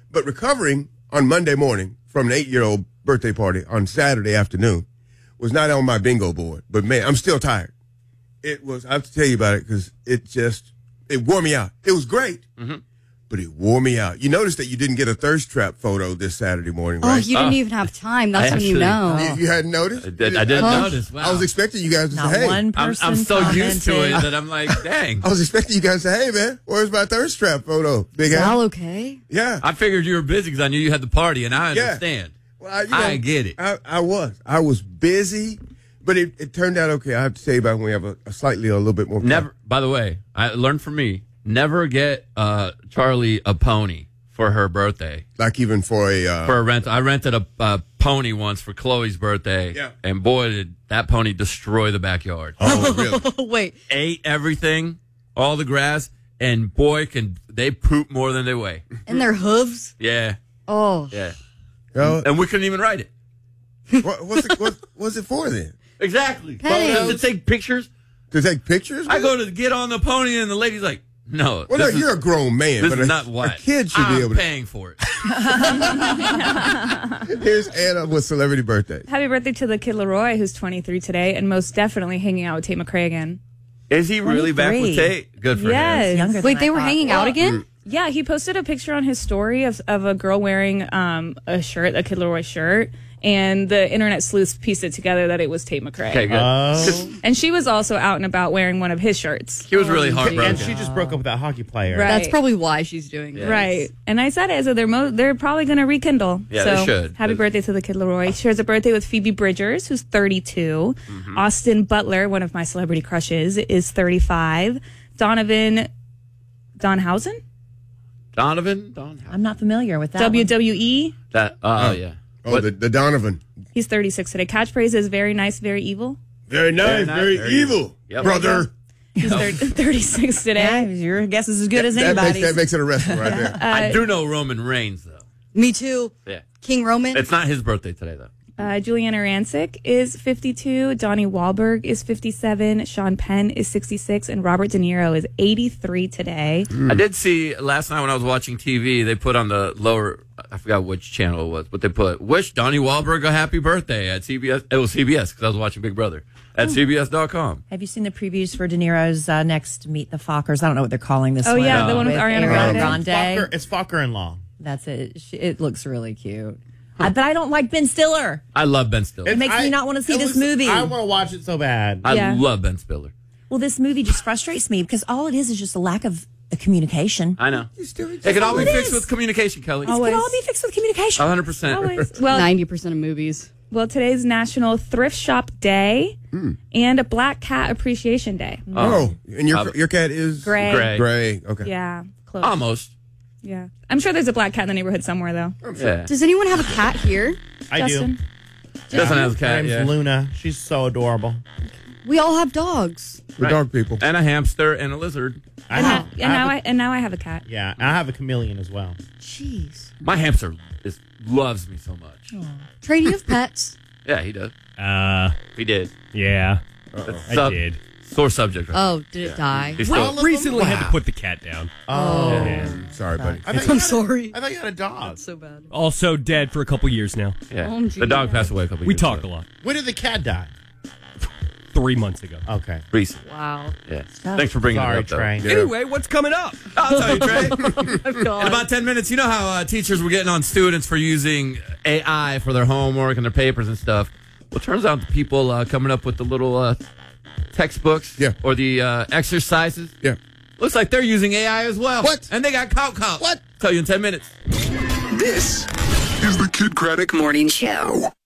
But recovering on Monday morning from an 8-year-old birthday party on Saturday afternoon was not on my bingo board. But, man, I'm still tired. I have to tell you about it because it wore me out. It was great, but it wore me out. You noticed that you didn't get a thirst trap photo this Saturday morning, right? Oh, you didn't even have time. That's when you know. You hadn't noticed? I didn't notice. Wow. I was expecting you guys to say, hey. One person I'm so used to it commented. that I'm like, dang. I was expecting you guys to say, hey, man, where's my thirst trap photo? Big Is Al? Al okay? Yeah. I figured you were busy because I knew you had the party, and I understand. Well, I get it. I was busy, but it turned out okay. I have to say about when we have a little bit more time. Never. By the way, I learned from me, never get Charlie a pony for her birthday. Like even for a rental. I rented a pony once for Chloe's birthday. Yeah. And boy, did that pony destroy the backyard. Oh, really? Wait. Ate everything, all the grass, and boy, can they poop more than they weigh. And their hooves? Yeah. Oh. Yeah. Oh, And we couldn't even ride it. what's it for then? Exactly. Pennies. To take pictures. To take pictures? I with? go to get on the pony, and the lady's like, no. Well, no, you're a grown man. This but is not what. A kid should be able to. paying for it. Here's Anna with celebrity birthday. Happy birthday to the Kid Leroy, who's 23 today, and most definitely hanging out with Tate McRae again. Is he really back with 23? Tate? Good for Yes. him. Younger than Wait, I they were thought. hanging out again? Yeah, he posted a picture on his story of a girl wearing a shirt, a Kid Leroy shirt, and the internet sleuths pieced it together that it was Tate McRae. Okay, good. And she was also out and about wearing one of his shirts. He was really heartbroken. And she just broke up with that hockey player. Right. That's probably why she's doing this. Right. And I said it, so they're probably going to rekindle. Yeah, so they should. Happy birthday to the Kid Leroy. He shares a birthday with Phoebe Bridgers, who's 32. Austin Butler, one of my celebrity crushes, is 35. Donhausen? I'm not familiar with that. WWE. Yeah. Oh, the Donovan. He's 36 today. Catchphrase is very nice, very evil. Very nice, very evil, Yep. brother. He's 36 Yeah, today. your guess is as good as That anybody's. makes it a wrestler right there. I do know Roman Reigns, though. Me too. Yeah. King Roman. It's not his birthday today, though. Juliana Rancic is 52. Donnie Wahlberg is 57. Sean Penn is 66. And Robert De Niro is 83 today. I did see last night when I was watching TV, they put on the lower, I forgot which channel it was, but they put, wish Donnie Wahlberg a happy birthday at CBS. It was CBS because I was watching Big Brother at CBS.com. Have you seen the previews for De Niro's next Meet the Fockers? I don't know what they're calling this Oh, one. yeah, the one with Ariana Grande. It's Fokker-in-Law. That's it. It looks really cute. But I don't like Ben Stiller. I love Ben Stiller. It makes me not want to see this movie. I want to watch it so bad. I love Ben Stiller. Well, this movie just frustrates me because all it is just a lack of communication. I know. It can all be fixed with communication, Kelly. It can all be fixed with communication. 100%. Always. Well, 90% of movies. Well, today's National Thrift Shop Day and a Black Cat Appreciation Day. Oh, and your cat is Gray. Gray. Okay. Yeah, close. Almost. Yeah. I'm sure there's a black cat in the neighborhood somewhere, though. Yeah. Does anyone have a cat here? I Justin? do. Doesn't have a Her cat, name's yeah. Luna. She's so adorable. We all have dogs. We're dog people. And a hamster and a lizard. Now I have a cat. Yeah, and I have a chameleon as well. Jeez. My hamster loves me so much. Trey, do you have pets? Yeah, he does. He did. Yeah, That's I did. Sore subject. Right? Oh, did it die? He's still, Recently had to put the cat down. Oh. Sorry, buddy. I'm sorry. I thought you had a dog. So bad. Also dead for a couple years now. yeah. OMG. The dog passed away a couple We years talk ago. a lot. When did the cat die? 3 months ago. Okay. Recent. Wow. Yeah. Thanks for bringing Sorry, it up, though. Trey. Yeah. Anyway, what's coming up? I'll tell you, Trey. In about 10 minutes, you know how teachers were getting on students for using AI for their homework and their papers and stuff. Well, it turns out the people coming up with the little textbooks or the exercises, looks like they're using AI as well. What? And they got caught. What? Tell you in 10 minutes. This is the Kid Craddock Morning Show.